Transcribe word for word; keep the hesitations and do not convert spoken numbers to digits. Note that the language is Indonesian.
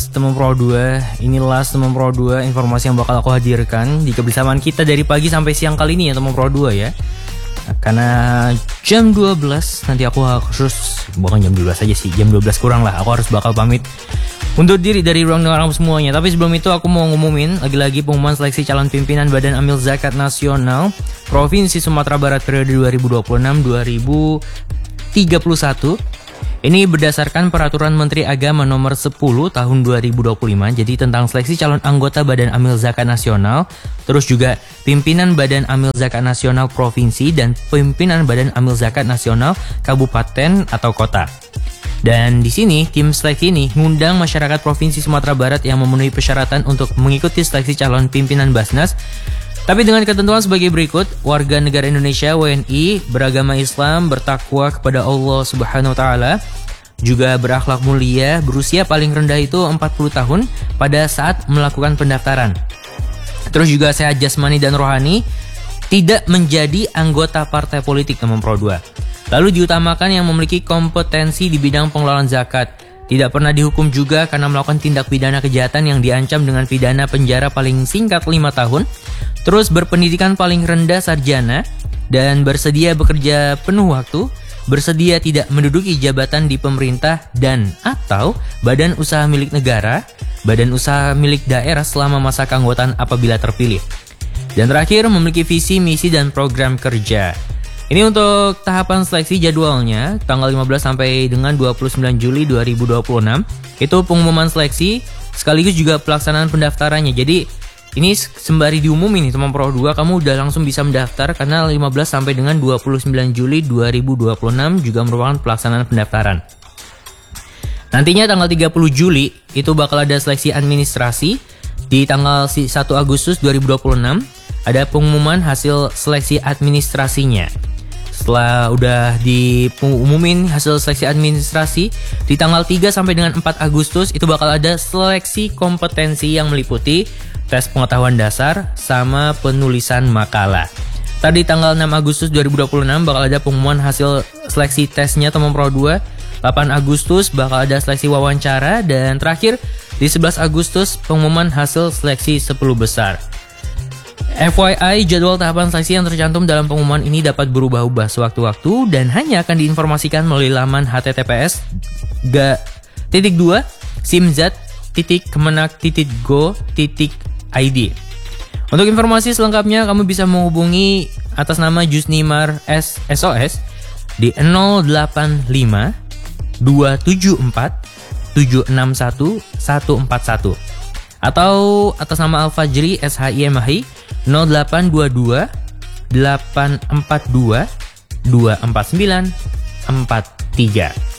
last teman Pro dua. Ini last teman Pro dua informasi yang bakal aku hadirkan di kebersamaan kita dari pagi sampai siang kali ini ya teman Pro dua ya. Nah, karena jam dua belas nanti aku harus, bukan jam dua belas aja sih, jam dua belas kurang lah aku harus bakal pamit undur diri dari ruang dengar semuanya. Tapi sebelum itu aku mau ngumumin lagi-lagi pengumuman seleksi calon pimpinan Badan Amil Zakat Nasional Provinsi Sumatera Barat periode dua ribu dua puluh enam sampai dua ribu tiga puluh satu. Ini berdasarkan Peraturan Menteri Agama Nomor sepuluh Tahun dua ribu dua puluh lima, jadi tentang seleksi calon anggota Badan Amil Zakat Nasional, terus juga pimpinan Badan Amil Zakat Nasional Provinsi dan pimpinan Badan Amil Zakat Nasional Kabupaten atau Kota. Dan di sini tim seleksi ini ngundang masyarakat Provinsi Sumatera Barat yang memenuhi persyaratan untuk mengikuti seleksi calon pimpinan Basnas. Tapi dengan ketentuan sebagai berikut: warga negara Indonesia W N I, beragama Islam, bertakwa kepada Allah Subhanahu wa taala, juga berakhlak mulia, berusia paling rendah itu empat puluh tahun pada saat melakukan pendaftaran. Terus juga sehat jasmani dan rohani, tidak menjadi anggota partai politik nomor Pro dua. Lalu diutamakan yang memiliki kompetensi di bidang pengelolaan zakat, tidak pernah dihukum juga karena melakukan tindak pidana kejahatan yang diancam dengan pidana penjara paling singkat lima tahun. Terus berpendidikan paling rendah sarjana dan bersedia bekerja penuh waktu, bersedia tidak menduduki jabatan di pemerintah dan atau badan usaha milik negara, badan usaha milik daerah selama masa keanggotaan apabila terpilih. Dan terakhir, memiliki visi, misi, dan program kerja. Ini untuk tahapan seleksi jadwalnya tanggal lima belas sampai dengan dua puluh sembilan Juli dua ribu dua puluh enam. Itu pengumuman seleksi sekaligus juga pelaksanaan pendaftarannya. Jadi ini sembari diumumin nih teman Pro dua, kamu udah langsung bisa mendaftar karena lima belas sampai dengan dua puluh sembilan Juli dua ribu dua puluh enam juga merupakan pelaksanaan pendaftaran. Nantinya tanggal tiga puluh Juli itu bakal ada seleksi administrasi. Di tanggal satu Agustus dua ribu dua puluh enam ada pengumuman hasil seleksi administrasinya. Setelah udah diumumin hasil seleksi administrasi, di tanggal tiga sampai dengan empat Agustus itu bakal ada seleksi kompetensi yang meliputi tes pengetahuan dasar sama penulisan makalah. Tadi tanggal enam Agustus dua ribu dua puluh enam bakal ada pengumuman hasil seleksi tesnya teman Pro dua. delapan Agustus bakal ada seleksi wawancara, dan terakhir di sebelas Agustus pengumuman hasil seleksi sepuluh besar. F Y I, jadwal tahapan seleksi yang tercantum dalam pengumuman ini dapat berubah-ubah sewaktu-waktu dan hanya akan diinformasikan melalui laman h t t p s titik dua simzat titik kemenak titik go titik i d. Untuk informasi selengkapnya kamu bisa menghubungi atas nama Jusnimar S O S di nol delapan lima dua tujuh empat tujuh enam satu satu empat satu atau atas nama Al-Fajri S H I M H I nol delapan dua dua delapan empat dua dua empat sembilan empat tiga.